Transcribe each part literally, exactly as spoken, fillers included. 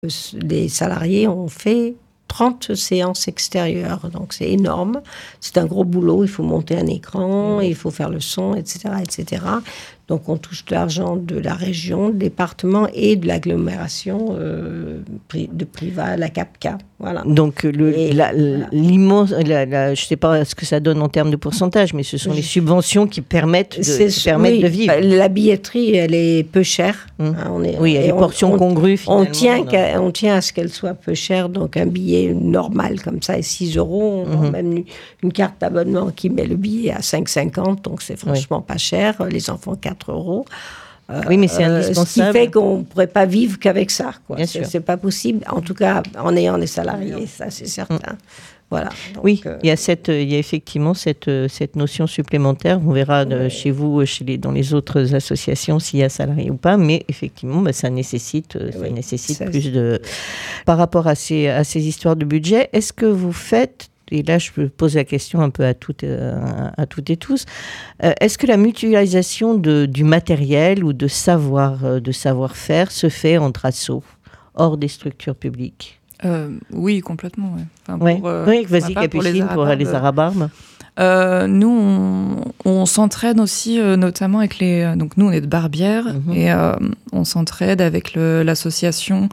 Les salariés ont fait trente séances extérieures, donc c'est énorme. C'est un gros boulot, il faut monter un écran, il faut faire le son, et cetera, et cetera. Donc on touche de l'argent de la région, du département et de l'agglomération euh, de Privas, la CAPCA. Voilà. Donc le, et, la, voilà. l'immense, la, la, je ne sais pas ce que ça donne en termes de pourcentage, mais ce sont je... les subventions qui permettent de, qui permettent oui, de vivre. La billetterie, elle est peu chère. Mmh. Hein, on est, oui, il y a des portions on, congrues finalement. On tient, on tient à ce qu'elle soit peu chère, donc un billet normal comme ça est six euros. On mmh. a même une, une carte d'abonnement qui met le billet à cinq cinquante, donc c'est franchement oui. pas cher. Les enfants, quatre euros. Euh, oui, mais c'est indispensable. Ce qui fait qu'on ne pourrait pas vivre qu'avec ça. Quoi. Bien c'est, sûr. c'est pas possible, en tout cas en ayant des salariés, ça c'est certain. Mmh. Voilà. Donc, oui, euh... il y a cette, il y a effectivement cette, cette notion supplémentaire. On verra de, ouais. chez vous, chez les, dans les autres associations, s'il y a salariés ou pas. Mais effectivement, bah, ça nécessite, oui, ça nécessite ça, plus c'est... de. Par rapport à ces, à ces histoires de budget, est-ce que vous faites et là je pose la question un peu à toutes, euh, à toutes et tous, euh, est-ce que la mutualisation de, du matériel ou de, savoir, euh, de savoir-faire se fait entre assos, hors des structures publiques ? euh, Oui, complètement. Ouais. Enfin, ouais. pour, euh, oui, vas-y Capucine, pour les Arabarbes. Euh, nous, on, on s'entraide aussi, euh, notamment avec les... Donc nous, on est de Barbière, mm-hmm. et euh, on s'entraide avec le, l'association...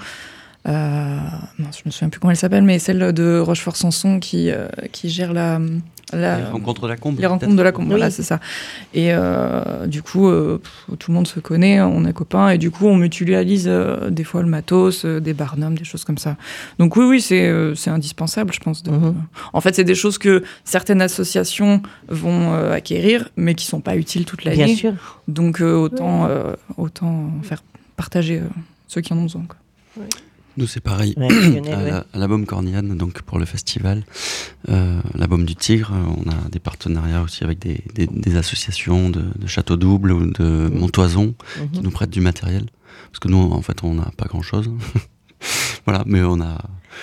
Euh, non, je me souviens plus comment elle s'appelle, mais celle de Rochefort-Sanson qui, euh, qui gère la, la... Les rencontres de la Combe. Les rencontres de la Combe, oui. Voilà, c'est ça. Et euh, du coup, euh, tout le monde se connaît, on est copains, et du coup, on mutualise euh, des fois le matos, euh, des barnums, des choses comme ça. Donc oui, oui, c'est, euh, c'est indispensable, je pense. De... Mm-hmm. En fait, c'est des choses que certaines associations vont euh, acquérir, mais qui sont pas utiles toute l'année. Bien sûr. Donc euh, autant, oui. euh, autant faire partager euh, ceux qui en ont besoin, quoi. Oui. Nous, c'est pareil. Ouais, à, la, à l'Album Corniane, donc pour le festival, euh, l'Album du Tigre, on a des partenariats aussi avec des, des, des associations de, de Château Double ou de Montoison mm-hmm. qui nous prêtent du matériel. Parce que nous, en fait, on n'a pas grand-chose. Voilà, mais on a...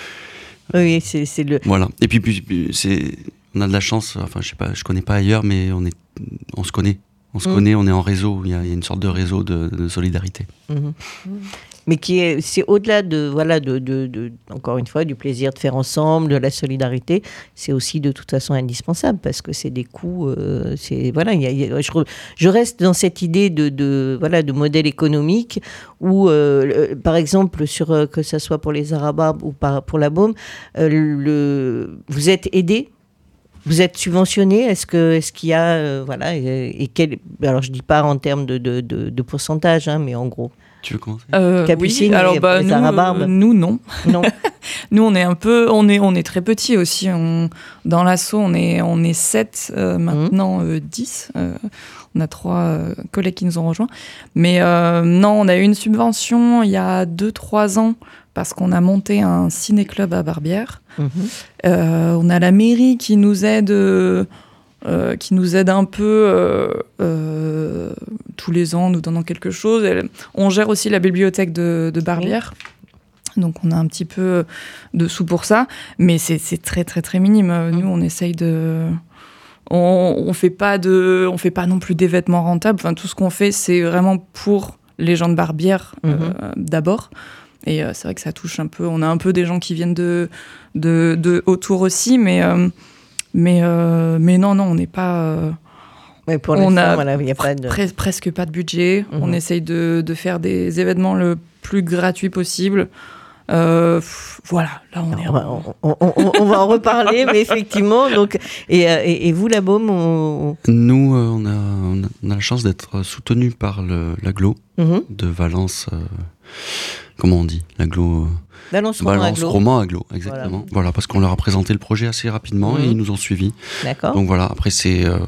Oui, c'est, c'est le... Voilà. Et puis, puis c'est, on a de la chance, enfin, je sais pas, je connais pas ailleurs, mais on, est, on se connaît. On se mmh. connaît, on est en réseau. Il y a, il y a une sorte de réseau de, de solidarité. Mmh. Mmh. Mais qui est, c'est au-delà de, voilà, de, de, de, encore une fois, du plaisir de faire ensemble, de la solidarité. C'est aussi de toute façon indispensable parce que c'est des coûts. Euh, c'est voilà, il y a, il y a, je, je reste dans cette idée de, de voilà, de modèle économique où, euh, par exemple, sur euh, que ça soit pour les Arabarbes ou par, pour la Baume, euh, le, vous êtes aidés. Vous êtes subventionné, est-ce que est-ce qu'il y a euh, voilà et, et quel, alors je dis pas en termes de de, de, de pourcentage hein, mais en gros. Tu veux commencer euh, Capucine, oui, alors bah nous, euh, nous non. Non. Nous on est un peu on est on est très petit aussi. On, dans l'asso on est on est sept euh, maintenant mmh. euh, dix. Euh, on a trois euh, collègues qui nous ont rejoints. Mais euh, non, on a eu une subvention il y a deux trois ans. Parce qu'on a monté un ciné-club à Barbière. Mmh. Euh, on a la mairie qui nous aide, euh, qui nous aide un peu euh, euh, tous les ans, nous donnant quelque chose. Elle, on gère aussi la bibliothèque de, de Barbière. Mmh. Donc on a un petit peu de sous pour ça. Mais c'est, c'est très très très minime. Mmh. Nous, on essaye de... On, on fait pas de, on fait pas non plus des vêtements rentables. Enfin, tout ce qu'on fait, c'est vraiment pour les gens de Barbière mmh. euh, d'abord. Et euh, c'est vrai que ça touche un peu. On a un peu des gens qui viennent de, de, de autour aussi, mais, euh, mais, euh, mais non, non, on n'est pas. Euh, mais pour on a voilà, y a pas de... pres- presque pas de budget. Mm-hmm. On essaye de, de faire des événements le plus gratuits possible. Euh, voilà, là on est. On va, on, on, on va en reparler, mais effectivement. Donc, et, et, et vous, la Baume, on... Nous, euh, on, a, on a la chance d'être soutenus par le, l'Aglo mm-hmm. de Valence. Euh, comment on dit l'Aglo Valence, Valence Roman Aglo, exactement. Voilà. voilà, parce qu'on leur a présenté le projet assez rapidement mmh. et ils nous ont suivis. D'accord. Donc voilà, après c'est, euh,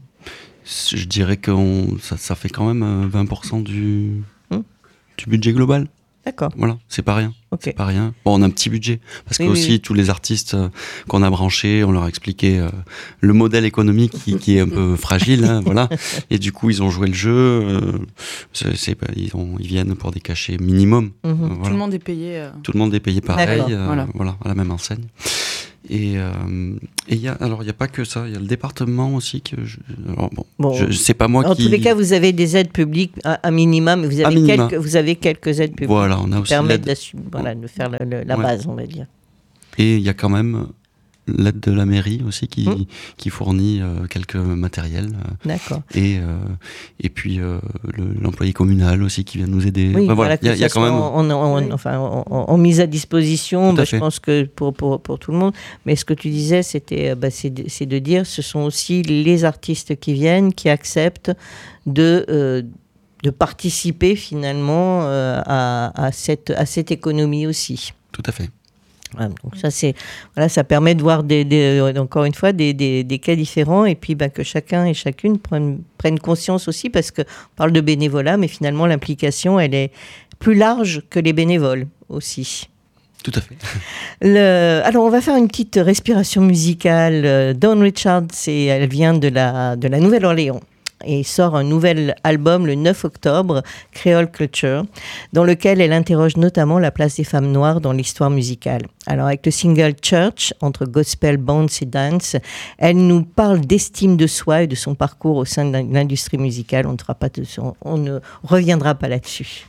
je dirais que ça, ça fait quand même vingt pour cent du, mmh. du budget global. D'accord. Voilà, c'est pas rien. Okay. C'est pas rien. Bon, on a un petit budget parce oui, que oui, aussi oui. tous les artistes euh, qu'on a branchés, on leur a expliqué euh, le modèle économique qui, qui est un peu fragile, hein, voilà. Et du coup, ils ont joué le jeu. Euh, c'est, c'est, ils, ont, ils viennent pour des cachets minimum. Mm-hmm. Euh, voilà. Tout le monde est payé. Euh... Tout le monde est payé pareil, euh, voilà. voilà, à la même enseigne. Et euh, et il y a alors il y a pas que ça, il y a le département aussi que je, alors bon, Bon, je c'est pas moi en qui. tous les cas, vous avez des aides publiques à, à minima, mais vous À avez minima. quelques vous avez quelques aides publiques Voilà, on a qui aussi permettent l'aide. d'assumer, voilà, de faire le- le- la Ouais. base, on va dire. Et il y a quand même l'aide de la mairie aussi qui, Mmh. qui fournit euh, quelques matériels. euh, D'accord. et, euh, et puis euh, le- l'employé communal aussi qui vient nous aider. Oui, Enfin, voilà, il y a, que il y a ça quand soit même. en, en- en- Oui. enfin, en, en- en mise à disposition, Tout bah, à je fait. pense que pour, pour, pour tout le monde. Mais ce que tu disais, c'était, euh, bah, c'est, de, c'est de dire, ce sont aussi les artistes qui viennent, qui acceptent de, euh, de participer finalement euh, à, à, cette, à cette économie aussi. Tout à fait. Voilà, donc ça, c'est, voilà, ça permet de voir des, des- encore une fois des, des, des cas différents et puis bah, que chacun et chacune prenne, prenne conscience aussi, parce qu'on parle de bénévolat, mais finalement l'implication, elle est plus large que les bénévoles aussi. Tout à fait. Le, alors on va faire une petite respiration musicale. Euh, Dawn Richards, c'est, elle vient de la, de la Nouvelle-Orléans et sort un nouvel album le neuf octobre, Creole Culture, dans lequel elle interroge notamment la place des femmes noires dans l'histoire musicale. Alors avec le single Church, entre gospel, bounce et dance, elle nous parle d'estime de soi et de son parcours au sein de l'industrie musicale. On ne, fera pas de, on, on ne reviendra pas là-dessus.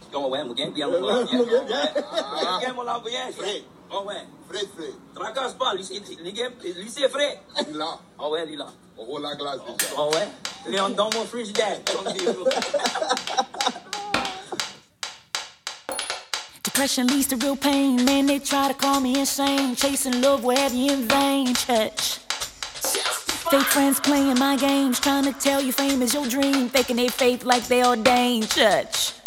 Fred, Fred. Tracasse pas, lui, lui, lui c'est Fred. Il là. Ah ouais, il là. On roule la glace déjà. Ah ouais. Il est dans mon frigidaire. Depression leads to real pain. Man, they try to call me insane. Chasing love, where have you in vain? Church. Fake friends playing my games, trying to tell you fame is your dream. Faking their faith like they ordained. Church.